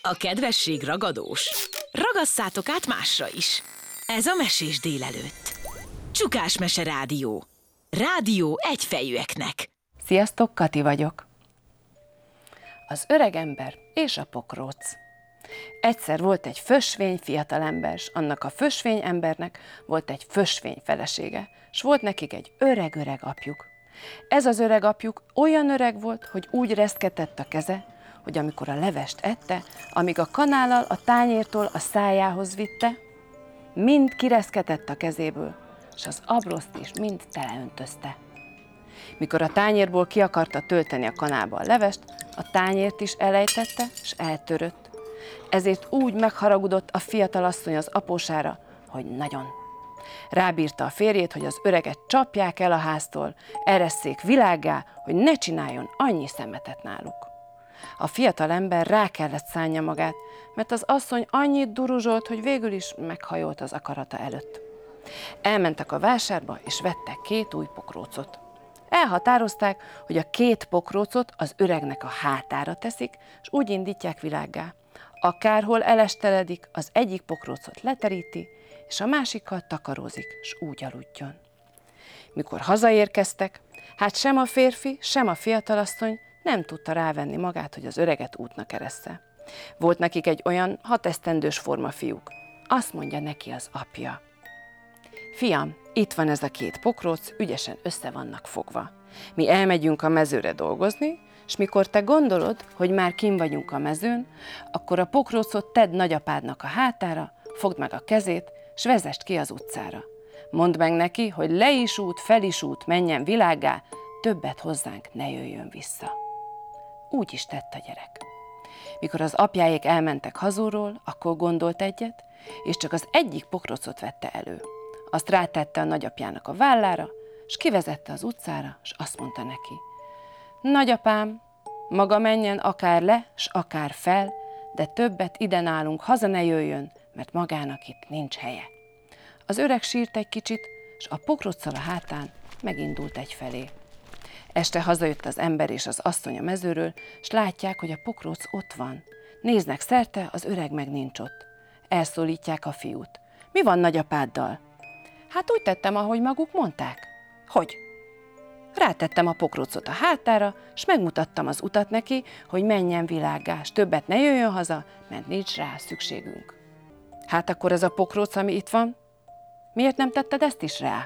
A kedvesség ragadós. Ragasszátok át másra is. Ez a Mesés délelőtt. Csukás Mese Rádió. Rádió egyfejűeknek. Sziasztok, Kati vagyok. Az öreg ember és a pokróc. Egyszer volt egy fösvény fiatalember, s annak a fösvény embernek volt egy fösvény felesége, s volt nekik egy öreg-öreg apjuk. Ez az öreg apjuk olyan öreg volt, hogy úgy reszketett a keze, hogy amikor a levest ette, amíg a kanállal a tányértól a szájához vitte, mind kireszketett a kezéből, s az abroszt is mind teleöntözte. Mikor a tányérból ki akarta tölteni a kanálba a levest, a tányért is elejtette, s eltörött. Ezért úgy megharagudott a fiatal asszony az apósára, hogy nagyon. Rábírta a férjét, hogy az öreget csapják el a háztól, eresszék világgá, hogy ne csináljon annyi szemetet náluk. A fiatal ember rá kellett szánja magát, mert az asszony annyit duruzsolt, hogy végül is meghajolt az akarata előtt. Elmentek a vásárba, és vettek 2 új pokrócot. Elhatározták, hogy a 2 pokrócot az öregnek a hátára teszik, és úgy indítják világgá. Akárhol elesteledik, az egyik pokrócot leteríti, és a másikkal takarózik, és úgy aludjon. Mikor hazaérkeztek, hát sem a férfi, sem a fiatalasszony nem tudta rávenni magát, hogy az öreget útnak eressze. Volt nekik egy olyan 6 esztendős forma fiúk. Azt mondja neki az apja: fiam, itt van ez a 2 pokróc, ügyesen össze vannak fogva. Mi elmegyünk a mezőre dolgozni, és mikor te gondolod, hogy már kinn vagyunk a mezőn, akkor a pokrócot tedd nagyapádnak a hátára, fogd meg a kezét, s vezest ki az utcára. Mondd meg neki, hogy le is út, fel is út, menjen világgá, többet hozzánk ne jöjjön vissza. Úgy is tett a gyerek. Mikor az apjáék elmentek hazulról, akkor gondolt egyet, és csak az egyik pokrócot vette elő. Azt rátette a nagyapjának a vállára, s kivezette az utcára, s azt mondta neki: nagyapám, maga menjen akár le, s akár fel, de többet ide nálunk haza ne jöjjön, mert magának itt nincs helye. Az öreg sírt egy kicsit, s a pokróccal a hátán megindult egyfelé. Este hazajött az ember és az asszony a mezőről, s látják, hogy a pokróc ott van. Néznek szerte, az öreg meg nincs ott. Elszólítják a fiút: mi van nagyapáddal? Hát úgy tettem, ahogy maguk mondták. Hogy? Rátettem a pokrócot a hátára, s megmutattam az utat neki, hogy menjen világgá, s többet ne jöjjön haza, mert nincs rá szükségünk. Hát akkor ez a pokróc, ami itt van, miért nem tetted ezt is rá?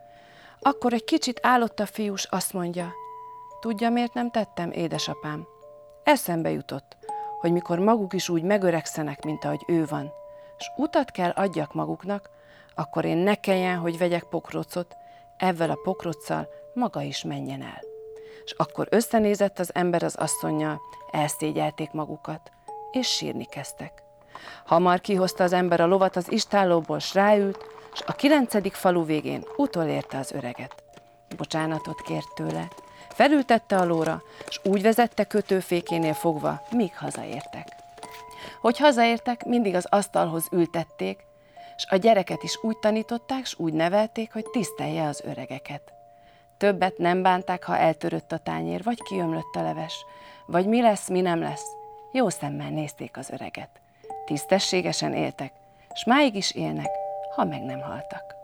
Akkor egy kicsit állott a fiú, s azt mondja: tudja, miért nem tettem, édesapám? Eszembe jutott, hogy mikor maguk is úgy megöregszenek, mint ahogy ő van, s utat kell adjak maguknak, akkor én ne kelljen, hogy vegyek pokrócot, ezzel a pokróccal maga is menjen el. És akkor összenézett az ember az asszonnyal, elszégyelték magukat, és sírni kezdtek. Hamar kihozta az ember a lovat az istállóból, s ráült, s a 9. falu végén utolérte az öreget. Bocsánatot kért tőle, felültette a lóra, s úgy vezette kötőfékénél fogva, míg hazaértek. Hogy hazaértek, mindig az asztalhoz ültették, s a gyereket is úgy tanították, s úgy nevelték, hogy tisztelje az öregeket. Többet nem bánták, ha eltörött a tányér, vagy kiömlött a leves, vagy mi lesz, mi nem lesz. Jó szemmel nézték az öreget. Tisztességesen éltek, s máig is élnek, ha meg nem haltak.